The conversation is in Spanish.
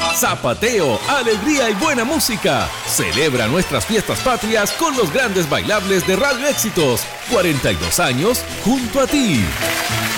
Zapateo, alegría y buena música. Celebra nuestras fiestas patrias con los grandes bailables de Radio Éxitos. 42 años junto a ti.